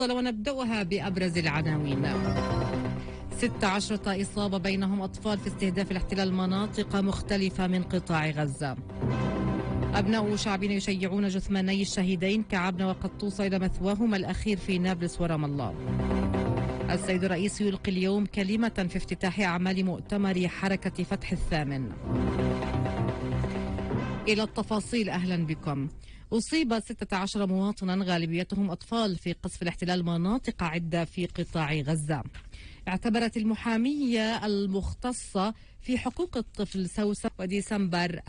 ونبدأها بأبرز العناوين. 16 إصابة بينهم أطفال في استهداف الاحتلال مناطق مختلفة من قطاع غزة. أبناء شعبنا يشيعون جثماني الشهيدين كعبن وقطوس إلى مثواهما الأخير في نابلس ورام الله. السيد الرئيس يلقي اليوم كلمة في افتتاح أعمال مؤتمر حركة فتح الثامن. إلى التفاصيل، أهلا بكم. أصيب 16 مواطنا غالبيتهم أطفال في قصف الاحتلال مناطق عدة في قطاع غزة. اعتبرت المحامية المختصة في حقوق الطفل سوسة وديسمبر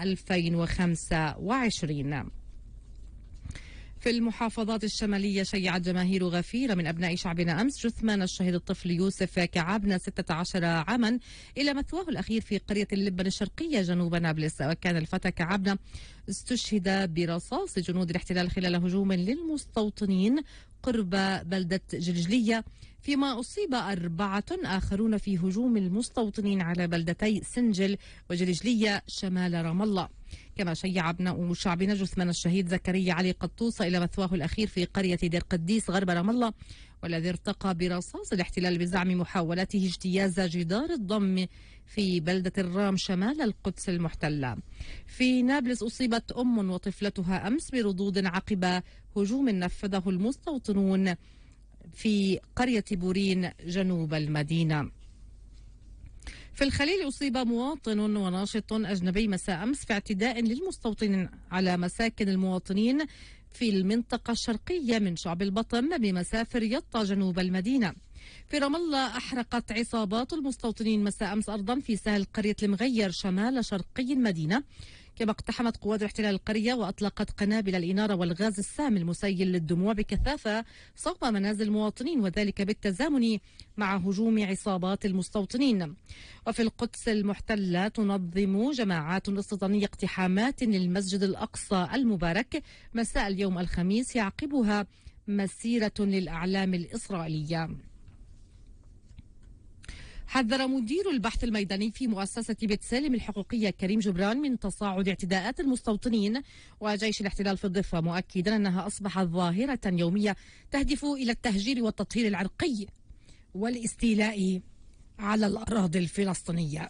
2025. في المحافظات الشمالية شيعت جماهير غفيرة من أبناء شعبنا أمس جثمان الشهيد الطفل يوسف كعبنا 16 عاما إلى مثواه الأخير في قرية اللبن الشرقية جنوب نابلس. وكان الفتى كعبنا استشهد برصاص جنود الاحتلال خلال هجوم للمستوطنين قرب بلدة جلجلية، فيما أصيب 4 آخرون في هجوم المستوطنين على بلدتي سنجل وجلجلية شمال رام الله. كما شيع أبناء شعبنا جثمان الشهيد زكريا علي قطوس إلى مثواه الأخير في قرية دير قديس غرب رام الله، والذي ارتقى برصاص الاحتلال بزعم محاولته اجتياز جدار الضم في بلدة الرام شمال القدس المحتلة. في نابلس أصيبت أم وطفلتها أمس بردود عقب هجوم نفذه المستوطنون في قرية بورين جنوب المدينة. في الخليل أصيب مواطن وناشط أجنبي مساء أمس في اعتداء للمستوطنين على مساكن المواطنين في المنطقة الشرقية من شعب البطن بمسافر يطا جنوب المدينة. في رام الله أحرقت عصابات المستوطنين مساء أمس أرضا في ساحل قرية المغير شمال شرقي المدينة، كما اقتحمت قوات الاحتلال القرية وأطلقت قنابل الإنارة والغاز السام المسيل للدموع بكثافة صوب منازل المواطنين، وذلك بالتزامن مع هجوم عصابات المستوطنين. وفي القدس المحتلة تنظم جماعات استيطانية اقتحامات للمسجد الأقصى المبارك مساء اليوم الخميس يعقبها مسيرة للأعلام الإسرائيلية. حذر مدير البحث الميداني في مؤسسة بيت سالم الحقوقية كريم جبران من تصاعد اعتداءات المستوطنين وجيش الاحتلال في الضفة، مؤكدا أنها أصبحت ظاهرة يومية تهدف إلى التهجير والتطهير العرقي والاستيلاء على الأراضي الفلسطينية.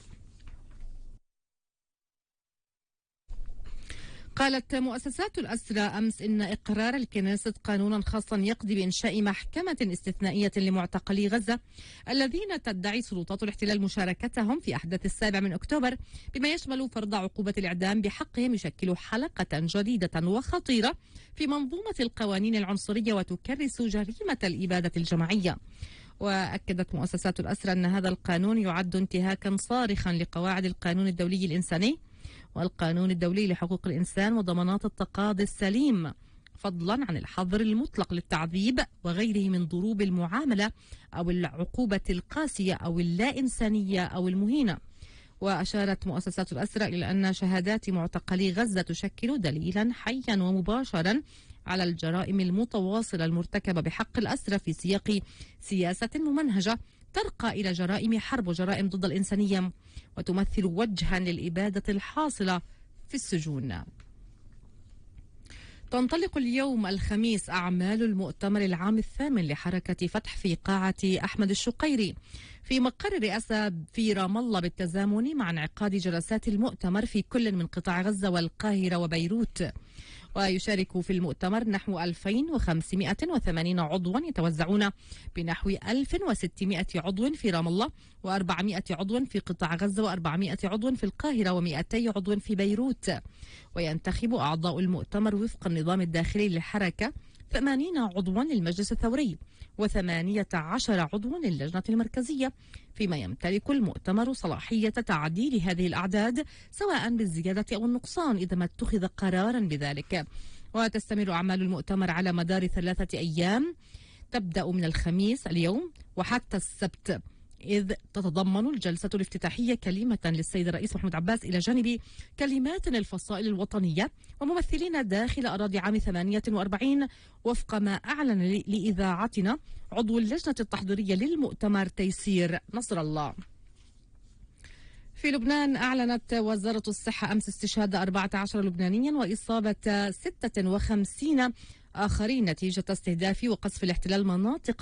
قالت مؤسسات الأسرى أمس إن إقرار الكنيسة قانونا خاصا يقضي بإنشاء محكمة استثنائية لمعتقلي غزة الذين تدعي سلطات الاحتلال مشاركتهم في أحداث 7 أكتوبر، بما يشمل فرض عقوبة الإعدام بحقهم، يشكل حلقة جديدة وخطيرة في منظومة القوانين العنصرية وتكرس جريمة الإبادة الجماعية. وأكدت مؤسسات الأسرى أن هذا القانون يعد انتهاكا صارخا لقواعد القانون الدولي الإنساني والقانون الدولي لحقوق الإنسان وضمانات التقاضي السليم، فضلا عن الحظر المطلق للتعذيب وغيره من ضروب المعاملة أو العقوبة القاسية أو اللا إنسانية أو المهينة. وأشارت مؤسسات الأسرى إلى أن شهادات معتقلي غزة تشكل دليلا حيا ومباشرا على الجرائم المتواصلة المرتكبة بحق الأسرى في سياق سياسة ممنهجة ترقى إلى جرائم حرب وجرائم ضد الإنسانية، وتمثل وجها للإبادة الحاصلة في السجون. تنطلق اليوم الخميس أعمال المؤتمر العام الثامن لحركة فتح في قاعة أحمد الشقيري في مقر الرئاسة في رام الله، بالتزامن مع انعقاد جلسات المؤتمر في كل من قطاع غزة والقاهرة وبيروت. ويشارك في المؤتمر نحو 2580 عضوا يتوزعون بنحو 1600 عضو في رام الله و400 عضو في قطاع غزة و400 عضو في القاهرة و200 عضو في بيروت. وينتخب أعضاء المؤتمر وفق النظام الداخلي للحركة 80 عضوا للمجلس الثوري و18 عضوا للجنة المركزية، فيما يمتلك المؤتمر صلاحية تعديل هذه الأعداد سواء بالزيادة أو النقصان إذا ما اتخذ قرارا بذلك. وتستمر أعمال المؤتمر على مدار 3 أيام، تبدأ من الخميس اليوم وحتى السبت، إذ تتضمن الجلسة الافتتاحية كلمة للسيد الرئيس محمود عباس إلى جانب كلمات للفصائل الوطنية وممثلين داخل أراضي عام 48، وفق ما أعلن لإذاعتنا عضو اللجنة التحضيرية للمؤتمر تيسير نصر الله. في لبنان أعلنت وزارة الصحة أمس استشهاد 14 لبنانيا وإصابة 56 آخرين نتيجة استهداف وقصف الاحتلال مناطق